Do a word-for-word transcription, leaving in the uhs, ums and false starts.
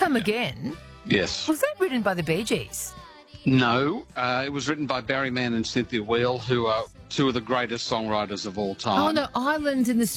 Come Again? Yes. Was that written by the Bee Gees? No, uh, it was written by Barry Mann and Cynthia Weil, who are two of the greatest songwriters of all time. Oh, no, Islands in the